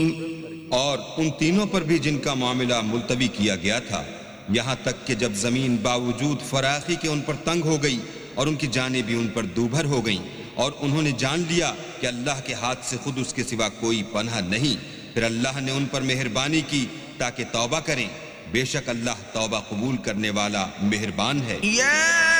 और उन तीनों पर भी जिनका मामला मुलतवी किया गया था, यहाँ तक कि जब जमीन बावजूद फराखी के उन पर तंग हो गई और उनकी जानें भी उन पर दूभर हो गईं और उन्होंने जान लिया कि अल्लाह के हाथ से खुद उसके सिवा कोई पनाह नहीं, फिर अल्लाह ने उन पर मेहरबानी की ताकि तौबा करें। बेशक अल्लाह तौबा कबूल करने वाला मेहरबान है।